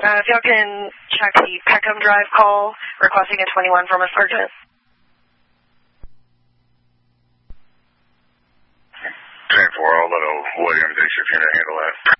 If y'all can check the Peckham Drive call, requesting a 21 from a sergeant. 10-4, I'll let a Williams H15 handle that.